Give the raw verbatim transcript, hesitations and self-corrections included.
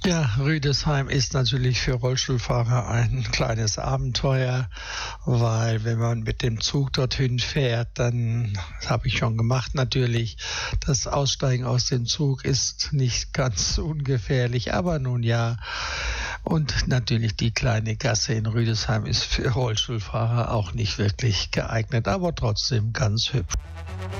Ja, Rüdesheim ist natürlich für Rollstuhlfahrer ein kleines Abenteuer, weil wenn man mit dem Zug dorthin fährt, dann, das habe ich schon gemacht natürlich, das Aussteigen aus dem Zug ist nicht ganz ungefährlich, aber nun ja. Und natürlich die kleine Gasse in Rüdesheim ist für Rollstuhlfahrer auch nicht wirklich geeignet, aber trotzdem ganz hübsch.